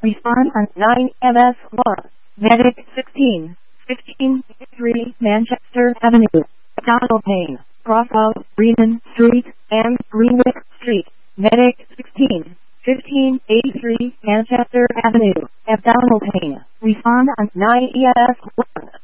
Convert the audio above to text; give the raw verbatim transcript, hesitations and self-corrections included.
Respond on nine M S one. Medic sixteen. fifteen three Manchester Avenue. Donald Payne. Bravo, Renan Street, and Greenwich Street. Medic sixteen. fifteen eighty-three Manchester Avenue. Donald Payne. Respond on nine E S one.